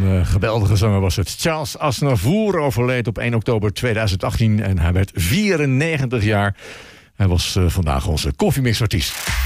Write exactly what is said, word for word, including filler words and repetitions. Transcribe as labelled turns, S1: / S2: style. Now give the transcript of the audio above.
S1: uh, geweldige zanger was het. Charles Aznavour overleed op één oktober tweeduizend achttien en hij werd vierennegentig jaar. Hij was uh, vandaag onze koffiemixartiest.